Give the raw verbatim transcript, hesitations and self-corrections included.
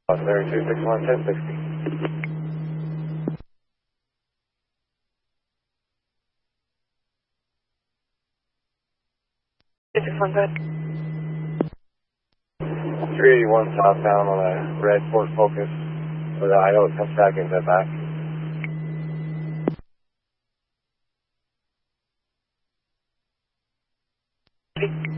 thirty-two six one ten sixty. six one good. three eighty-one southbound on a red Ford Focus with an I O that comes back into the back.